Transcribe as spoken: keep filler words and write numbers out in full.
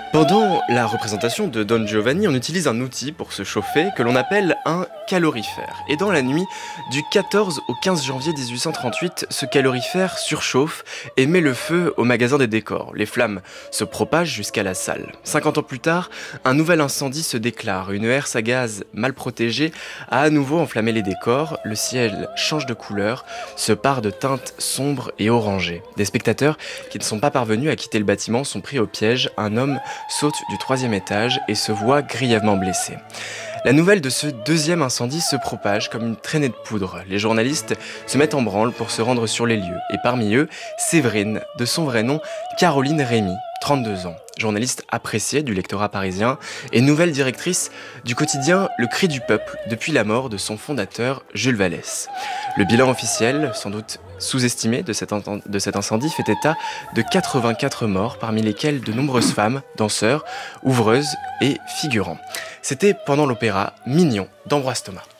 Pendant la représentation de Don Giovanni, on utilise un outil pour se chauffer que l'on appelle un calorifère. Et dans la nuit du quatorze au quinze janvier mille huit cent trente-huit, ce calorifère surchauffe et met le feu au magasin des décors. Les flammes se propagent jusqu'à la salle. cinquante ans plus tard, un nouvel incendie se déclare. Une herse à gaz mal protégée a à nouveau enflammé les décors. Le ciel change de couleur, se pare de teintes sombres et orangées. Des spectateurs qui ne sont pas parvenus à quitter le bâtiment sont pris au piège. Un homme saute du troisième étage et se voit grièvement blessé. La nouvelle de ce deuxième incendie se propage comme une traînée de poudre. Les journalistes se mettent en branle pour se rendre sur les lieux. Et parmi eux, Séverine, de son vrai nom, Caroline Rémy, trente-deux ans, journaliste appréciée du lectorat parisien et nouvelle directrice du quotidien Le Cri du Peuple depuis la mort de son fondateur Jules Vallès. Le bilan officiel, sans doute sous-estimé de cet, ent- de cet incendie, fait état de quatre-vingt-quatre morts, parmi lesquelles de nombreuses femmes, danseurs, ouvreuses et figurants. C'était pendant l'opéra Mignon d'Ambroise Thomas.